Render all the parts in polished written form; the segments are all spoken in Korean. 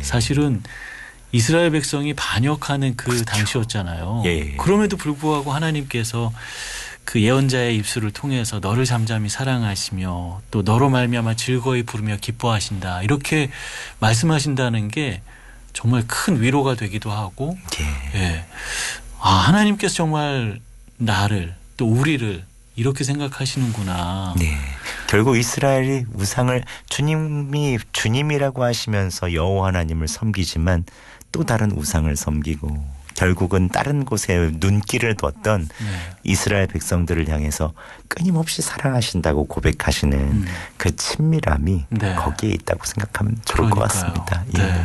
사실은 이스라엘 백성이 반역하는 그 그렇죠. 당시였잖아요. 예. 그럼에도 불구하고 하나님께서 그 예언자의 입술을 통해서 너를 잠잠히 사랑하시며 또 너로 말미암아 즐거이 부르며 기뻐하신다. 이렇게 말씀하신다는 게 정말 큰 위로가 되기도 하고 예. 아, 하나님께서 정말 나를 또 우리를 이렇게 생각하시는구나. 네. 결국 이스라엘이 우상을 주님이 주님이라고 하시면서 여호와 하나님을 섬기지만 또 다른 우상을 섬기고 결국은 다른 곳에 눈길을 뒀던 이스라엘 백성들을 향해서 끊임없이 사랑하신다고 고백하시는 그 친밀함이 네. 거기에 있다고 생각하면 좋을 것 같습니다. 네. 예.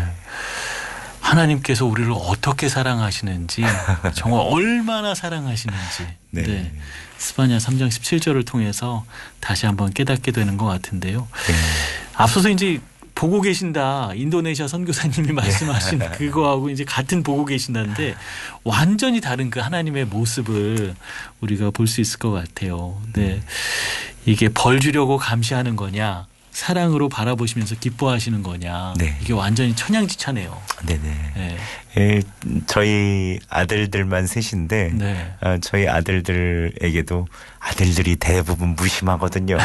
하나님께서 우리를 어떻게 사랑하시는지 정말 얼마나 사랑하시는지 네. 네. 스바냐 3장 17절을 통해서 다시 한번 깨닫게 되는 것 같은데요. 네. 앞서서 이제 보고 계신다. 인도네시아 선교사님이 말씀하신 그거하고 이제 같은 보고 계신다는데 완전히 다른 그 하나님의 모습을 우리가 볼 수 있을 것 같아요. 네. 이게 벌 주려고 감시하는 거냐 사랑으로 바라보시면서 기뻐하시는 거냐. 네. 이게 완전히 천양지차네요. 네네. 네. 예, 저희 아들들만 셋인데 네. 저희 아들들에게도 아들들이 대부분 무심하거든요.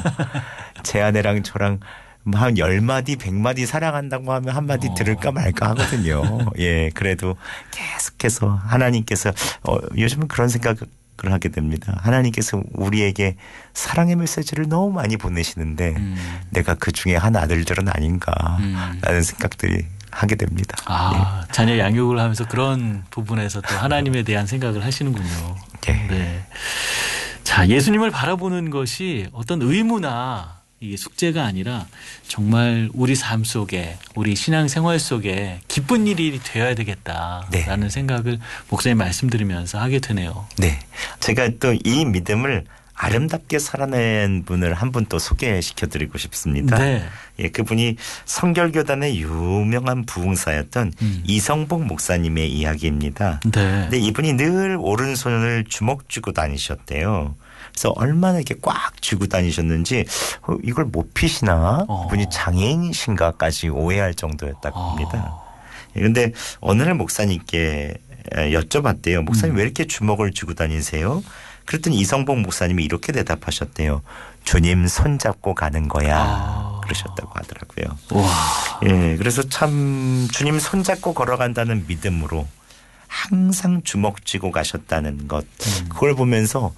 제 아내랑 저랑 한 10마디 100마디 사랑한다고 하면 한마디 들을까 말까 하거든요. 예, 그래도 계속해서 하나님께서 요즘은 그런 생각을 하게 됩니다. 하나님께서 우리에게 사랑의 메시지를 너무 많이 보내시는데 내가 그 중에 한 아들들은 아닌가라는 생각들이 하게 됩니다. 아, 예. 자녀 양육을 하면서 그런 부분에서 또 하나님에 대한 생각을 하시는군요. 예. 네. 자, 예수님을 바라보는 것이 어떤 의무나 이게 숙제가 아니라 정말 우리 삶 속에 우리 신앙생활 속에 기쁜 일이 되어야 되겠다라는 네. 생각을 목사님 말씀 들으면서 하게 되네요. 네. 제가 또 이 믿음을 아름답게 살아낸 분을 한 분 또 소개시켜 드리고 싶습니다. 네. 예, 그분이 성결교단의 유명한 부흥사였던 이성복 목사님의 이야기입니다. 네. 근데 이분이 늘 오른손을 주먹 쥐고 다니셨대요. 그래서 얼마나 이렇게 꽉 쥐고 다니셨는지 이걸 못 피시나 이분이 장애인이신가까지 오해할 정도였다고 합니다. 그런데 어느 날 목사님께 여쭤봤대요. 목사님 왜 이렇게 주먹을 쥐고 다니세요? 그랬더니 이성복 목사님이 이렇게 대답하셨대요. 주님 손잡고 가는 거야. 그러셨다고 하더라고요. 와. 예, 그래서 참 주님 손잡고 걸어간다는 믿음으로 항상 주먹 쥐고 가셨다는 것. 그걸 보면서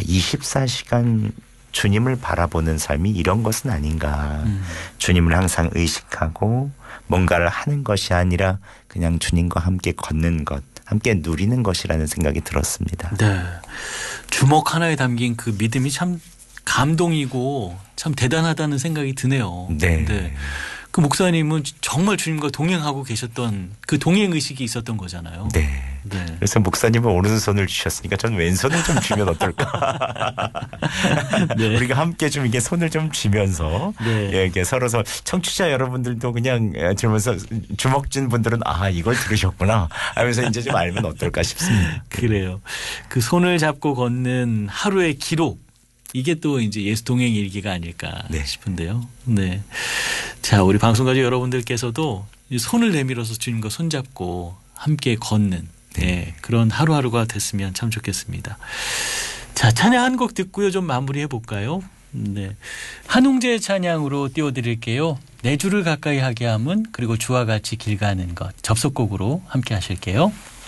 24시간 주님을 바라보는 삶이 이런 것은 아닌가. 주님을 항상 의식하고 뭔가를 하는 것이 아니라 그냥 주님과 함께 걷는 것. 함께 누리는 것이라는 생각이 들었습니다. 네. 주먹 하나에 담긴 그 믿음이 참 감동이고 참 대단하다는 생각이 드네요. 네. 네. 그 목사님은 정말 주님과 동행하고 계셨던 그 동행 의식이 있었던 거잖아요. 네. 네. 그래서 목사님은 오른손을 쥐셨으니까 저는 왼손을 좀 쥐면 어떨까. 네. 우리가 함께 좀 이게 손을 좀 쥐면서 네. 예, 이게 서로 청취자 여러분들도 그냥 들으면서 주먹 쥔 분들은 이걸 들으셨구나 하면서 이제 좀 알면 어떨까 싶습니다. 그래요. 그 손을 잡고 걷는 하루의 기록. 이게 또 이제 예수 동행 일기가 아닐까 싶은데요. 네. 자, 우리 방송가족 여러분들께서도 손을 내밀어서 주님과 손잡고 함께 걷는 그런 하루하루가 됐으면 참 좋겠습니다. 자, 찬양 한 곡 듣고요. 좀 마무리해 볼까요? 네. 한웅재의 찬양으로 띄워드릴게요. 내 주를 가까이 하게 함은 그리고 주와 같이 길 가는 것. 접속곡으로 함께 하실게요.